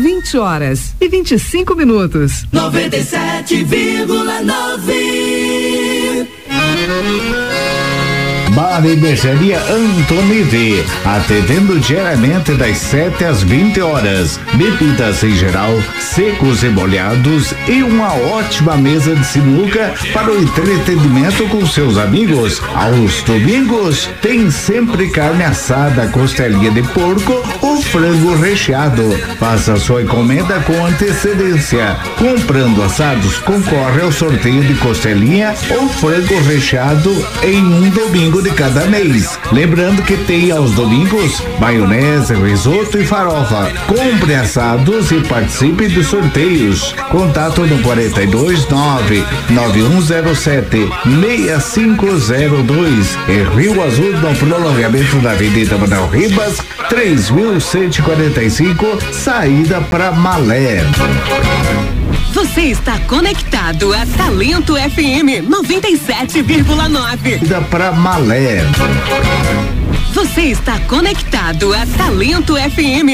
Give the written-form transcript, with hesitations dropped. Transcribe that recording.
20h25. 97,9. Bar e Mercearia Antonide, atendendo diariamente das 7 às 20 horas. Bebidas em geral, secos e molhados e uma ótima mesa de sinuca para o entretenimento com seus amigos. Aos domingos tem sempre carne assada, costelinha de porco ou frango recheado. Faça sua encomenda com antecedência. Comprando assados, concorre ao sorteio de costelinha ou frango recheado em um domingo de cada mês. Lembrando que tem aos domingos maionese, risoto e farofa. Compre assados e participe dos sorteios. Contato no 429-9107-6502 em Rio Azul, no prolongamento da Avenida Manuel Ribas, 3145, saída para Malé. Você está conectado a Talento FM 97,9. Saída para Malé. Você está conectado a Talento FM